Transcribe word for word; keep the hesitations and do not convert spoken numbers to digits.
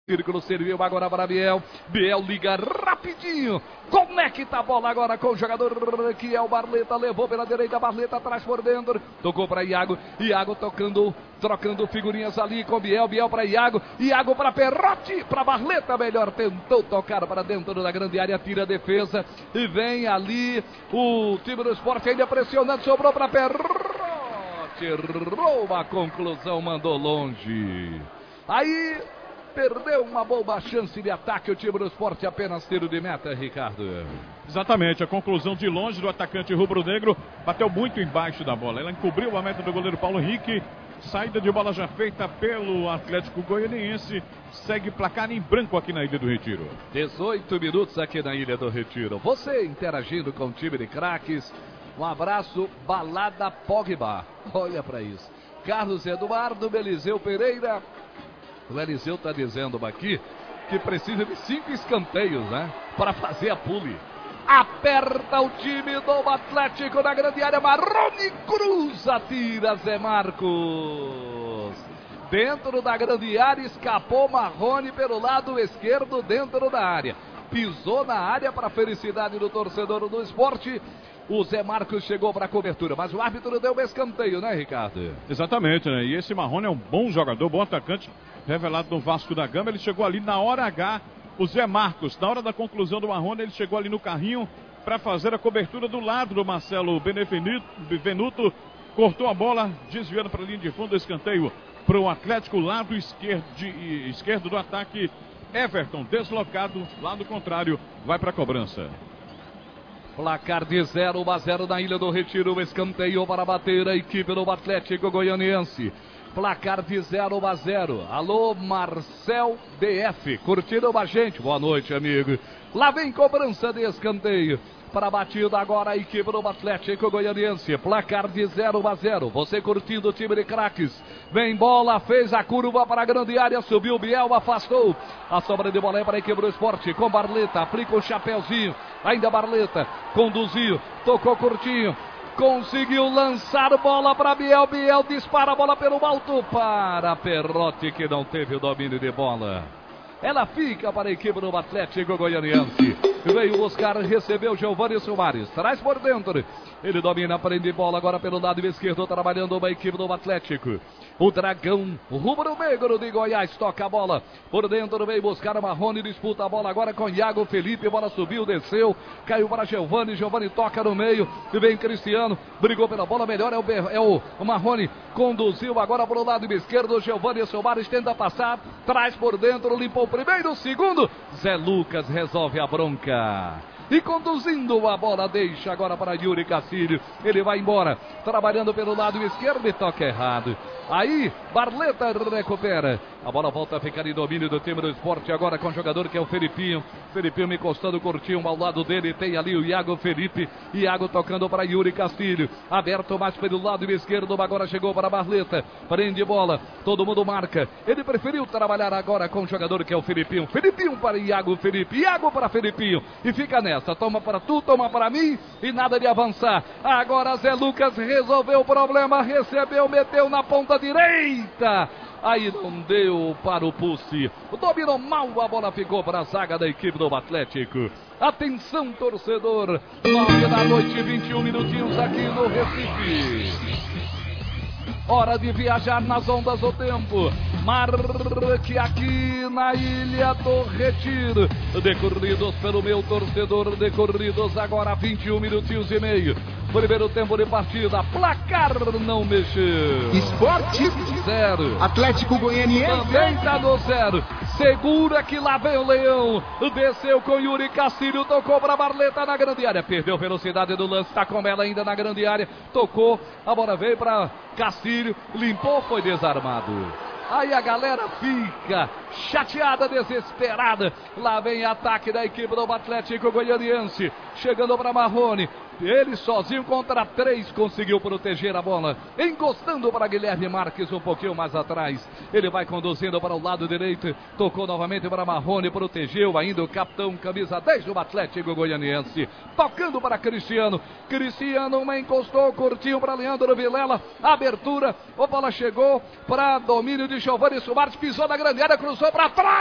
Círculo serviu agora para Biel. Biel liga rapidinho. Conecta a bola agora com o jogador que é o Barleta. Levou pela direita, Barleta atrás por dentro. Tocou para Iago. Iago tocando, trocando figurinhas ali com Biel. Biel para Iago. Iago para Perrotti. Para Barleta melhor. Tentou tocar para dentro da grande área. Tira a defesa. E vem ali o time do Sport ainda pressionando. Sobrou para Perrotti. Rouba a conclusão. Mandou longe. Aí... perdeu uma boa chance de ataque o time do Sport, apenas tiro de meta, Ricardo. Exatamente, a conclusão de longe do atacante rubro-negro, bateu muito embaixo da bola. Ela encobriu a meta do goleiro Paulo Henrique. Saída de bola já feita pelo Atlético Goianiense. Segue placar em branco aqui na Ilha do Retiro. dezoito minutos aqui na Ilha do Retiro. Você interagindo com o time de craques. Um abraço, Balada Pogba. Olha para isso. Carlos Eduardo, Beliseu Pereira. O Eliseu está dizendo aqui que precisa de cinco escanteios, né? Para fazer a pule. Aperta o time do Atlético na grande área. Marrone cruza, tira Zé Marcos. Dentro da grande área, escapou Marrone pelo lado esquerdo dentro da área. Pisou na área para a felicidade do torcedor do Sport. O Zé Marcos chegou para a cobertura, mas o árbitro deu um escanteio, né, Ricardo? Exatamente, né? E esse Marrone é um bom jogador, bom atacante, revelado no Vasco da Gama. Ele chegou ali na hora H, o Zé Marcos, na hora da conclusão do Marrone, ele chegou ali no carrinho para fazer a cobertura do lado do Marcelo Benevenuto. Cortou a bola, desviando para a linha de fundo, escanteio para o Atlético, lado esquerdo, de, esquerdo do ataque. Everton, deslocado, lado contrário, vai para a cobrança. Placar de zero a zero na Ilha do Retiro. Escanteio para bater a equipe do Atlético Goianiense. Placar de zero a zero. Alô, Marcel D F. Curtindo a gente. Boa noite, amigo. Lá vem cobrança de escanteio. Para a batida agora a equipe do Atlético Goianiense. Placar de zero a zero. Você curtindo o time de craques. Vem bola, fez a curva para a grande área. Subiu Biel, afastou. A sobra de bola é para a equipe do Sport. Com Barleta, aplica o chapéuzinho. Ainda Barleta, conduziu, tocou curtinho. Conseguiu lançar bola para Biel. Biel dispara a bola pelo alto para Perrotti, que não teve o domínio de bola. Ela fica para a equipe do Atlético Goianiense. Veio buscar, recebeu Giovanni Soares. Traz por dentro. Ele domina, prende bola agora pelo lado esquerdo, trabalhando uma equipe do Atlético. O Dragão rubro-negro de Goiás toca a bola. Por dentro veio buscar o Marrone, disputa a bola agora com Iago Felipe. Bola subiu, desceu, caiu para Giovanni. Giovanni toca no meio. E vem Cristiano, brigou pela bola. Melhor é o, é o, o Marrone. Conduziu agora para o lado esquerdo. Giovanni Soares tenta passar. Traz por dentro, limpou o primeiro, o segundo. Zé Lucas resolve a bronca. E conduzindo a bola, deixa agora para Yuri Castilho. Ele vai embora, trabalhando pelo lado esquerdo e toca errado. Aí, Barleta recupera. A bola volta a ficar em domínio do time do Sport. Agora com o jogador que é o Felipinho. Felipinho me encostando curtinho ao lado dele. Tem ali o Iago Felipe. Iago tocando para Yuri Castilho. Aberto mais pelo lado esquerdo. Agora chegou para Barleta. Prende bola. Todo mundo marca. Ele preferiu trabalhar agora com o jogador que é o Felipinho. Felipinho para Iago Felipe. Iago para Felipinho. E fica nessa. Toma para tu, toma para mim. E nada de avançar. Agora Zé Lucas resolveu o problema. Recebeu, meteu na ponta direita. Aí não deu para o Pussi. Dominou mal, a bola ficou para a zaga da equipe do Atlético. Atenção, torcedor. nove da noite, vinte e um minutinhos aqui no Recife. Hora de viajar nas ondas do tempo. Marque aqui na Ilha do Retiro. Decorridos pelo meu torcedor. Decorridos agora vinte e um minutinhos e meio. Primeiro tempo de partida. Placar não mexeu. Esporte zero. Atlético Goianiense também tá no zero. Segura que lá vem o Leão. Desceu com Yuri Castilho. Tocou para Barleta na grande área. Perdeu velocidade do lance. Está com ela ainda na grande área. Tocou. A bola veio para Castilho. Limpou. Foi desarmado. Aí a galera fica chateada, desesperada. Lá vem ataque da equipe do Atlético Goianiense. Chegando para Marrone. Ele sozinho contra três conseguiu proteger a bola. Encostando para Guilherme Marques um pouquinho mais atrás. Ele vai conduzindo para o lado direito. Tocou novamente para Marrone. Protegeu ainda o capitão camisa dez do Atlético Goianiense. Tocando para Cristiano. Cristiano uma encostou curtinho para Leandro Vilela. Abertura. A bola chegou para domínio de Giovanni Soares. Pisou na grande área. Cruzou para trás.